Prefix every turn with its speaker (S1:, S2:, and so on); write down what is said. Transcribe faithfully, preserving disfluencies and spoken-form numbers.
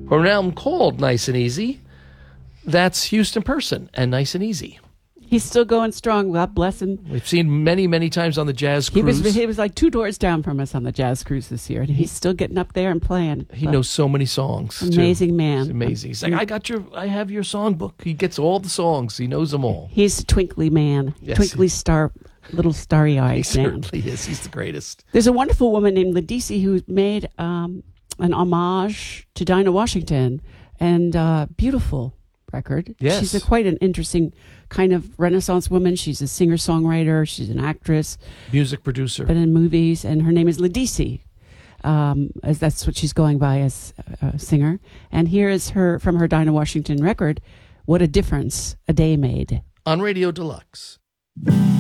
S1: from an album called Nice and Easy. That's Houston Person and Nice and Easy.
S2: He's still going strong. God bless him.
S1: We've seen many, many times on the Jazz
S2: He
S1: Cruise.
S2: was he was like two doors down from us on the Jazz Cruise this year, and he's still getting up there and playing.
S1: He
S2: But
S1: knows so many songs. too.
S2: amazing man.
S1: He's amazing. He's like, I got your, I have your songbook. He gets all the songs. He knows them all.
S2: He's a twinkly man,
S1: Yes.
S2: twinkly star, little starry eyed
S1: He
S2: man.
S1: certainly is. He's the greatest.
S2: There's a wonderful woman named Ledisi who made um, an homage to Dinah Washington, and uh, beautiful record.
S1: Yes.
S2: She's a, quite an interesting kind of Renaissance woman. She's a singer-songwriter. She's an actress,
S1: Music producer.
S2: been in movies, and her name is Ledisi. Um, as that's what she's going by as a singer. And here is her from her Dinah Washington record, "What a Difference a Day Made."
S1: On Radio Deluxe.